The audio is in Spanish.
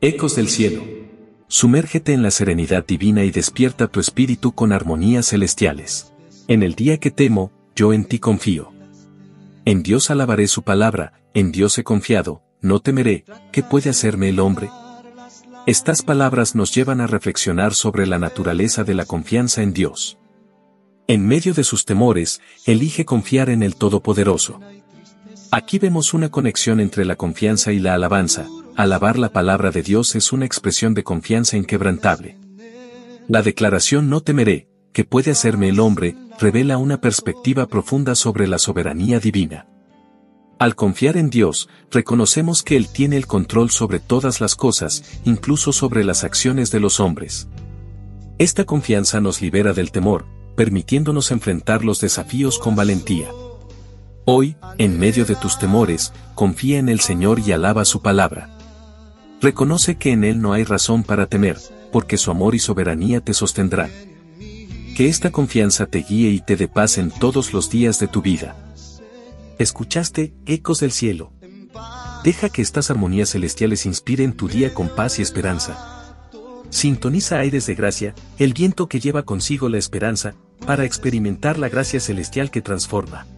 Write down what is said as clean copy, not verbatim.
Ecos del cielo. Sumérgete en la serenidad divina y despierta tu espíritu con armonías celestiales. En el día que temo, yo en ti confío. En Dios alabaré su palabra, en Dios he confiado, no temeré, ¿qué puede hacerme el hombre? Estas palabras nos llevan a reflexionar sobre la naturaleza de la confianza en Dios. En medio de sus temores, elige confiar en el Todopoderoso. Aquí vemos una conexión entre la confianza y la alabanza. Alabar la palabra de Dios es una expresión de confianza inquebrantable. La declaración no temeré, ¿qué puede hacerme el hombre?, revela una perspectiva profunda sobre la soberanía divina. Al confiar en Dios, reconocemos que Él tiene el control sobre todas las cosas, incluso sobre las acciones de los hombres. Esta confianza nos libera del temor, permitiéndonos enfrentar los desafíos con valentía. Hoy, en medio de tus temores, confía en el Señor y alaba su palabra. Reconoce que en Él no hay razón para temer, porque su amor y soberanía te sostendrán. Que esta confianza te guíe y te dé paz en todos los días de tu vida. ¿Escuchaste, Ecos del cielo? Deja que estas armonías celestiales inspiren tu día con paz y esperanza. Sintoniza Aires de Gracia, el viento que lleva consigo la esperanza, para experimentar la gracia celestial que transforma.